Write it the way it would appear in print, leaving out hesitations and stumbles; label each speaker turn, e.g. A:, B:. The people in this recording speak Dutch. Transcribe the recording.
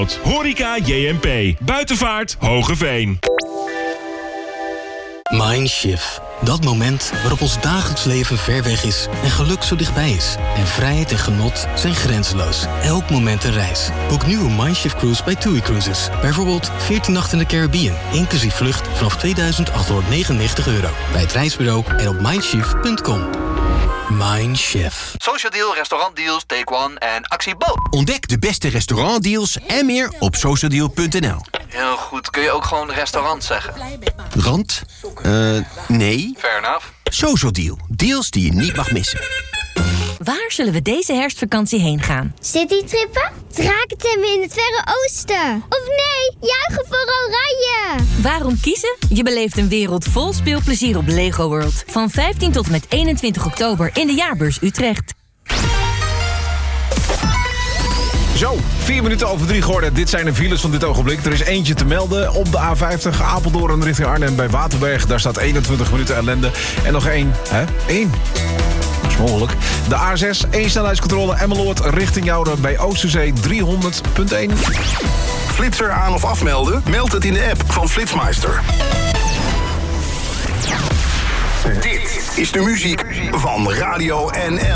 A: Horeca JMP. Buitenvaart Hogeveen.
B: Mindshift. Dat moment waarop ons dagelijks leven ver weg is en geluk zo dichtbij is. En vrijheid en genot zijn grenzeloos. Elk moment een reis. Boek nu een Mindshift cruise bij TUI Cruises. Bijvoorbeeld 14 nachten in de Caribbean, inclusief vlucht vanaf €2.899. Bij het reisbureau en op mindshift.com. Mindshift.
C: Social Deal, restaurantdeals, Take One en Actie Bo.
D: Ontdek de beste restaurantdeals en meer op socialdeal.nl.
C: Heel goed, kun je ook gewoon restaurant zeggen?
D: Rand? Nee.
C: Fair enough.
D: Social Deal. Deals die je niet mag missen.
E: Waar zullen we deze herfstvakantie heen gaan?
F: Citytrippen? Drakentemmen in het Verre Oosten? Of nee, juichen voor Oranje!
E: Waarom kiezen? Je beleeft een wereld vol speelplezier op Lego World. Van 15 tot en met 21 oktober in de Jaarbeurs Utrecht.
G: Zo, 4 minuten over 3 geworden. Dit zijn de files van dit ogenblik. Er is eentje te melden op de A50 Apeldoorn richting Arnhem bij Waterberg. Daar staat 21 minuten ellende. En nog één. Eén. Dat is mogelijk. De A6, 1 snelheidscontrole Emmeloord richting Jouden bij Oosterzee 300.1.
H: Flitser aan of afmelden? Meld het in de app van Flitsmeister. Dit is de muziek van Radio NL.